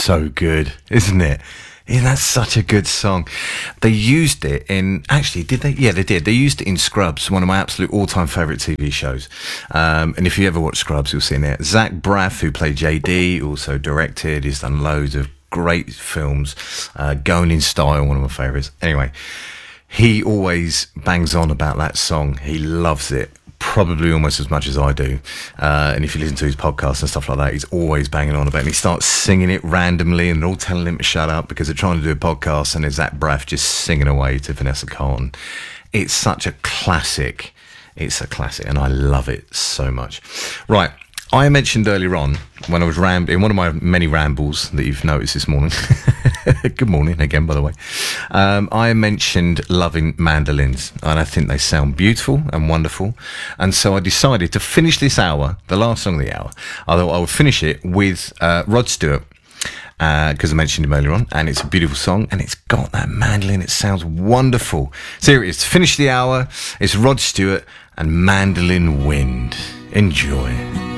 so good, isn't it? Isn't that such a good song? They used it in... Actually, did they? Yeah, they did. They used it in Scrubs, one of my absolute all-time favourite TV shows. And if you ever watch Scrubs, you'll see in it. Zach Braff, who played JD, also directed. He's done loads of great films. Going in Style, one of my favourites. Anyway, he always bangs on about that song. He loves it. Probably almost as much as I do. And if you listen to his podcast and stuff like that, he's always banging on about it. And he starts singing it randomly and they're all telling him to shut up because they're trying to do a podcast, and there's Zach Braff just singing away to Vanessa Carlton. It's such a classic. It's a classic and I love it so much. Right. I mentioned earlier on when I was in one of my many rambles that you've noticed this morning. Good morning again, by the way. I mentioned loving mandolins, and I think they sound beautiful and wonderful. And so I decided to finish this hour, the last song of the hour. I thought I would finish it with Rod Stewart, because I mentioned him earlier on, and it's a beautiful song, and it's got that mandolin. It sounds wonderful. So here it is. To finish the hour, it's Rod Stewart and Mandolin Wind. Enjoy.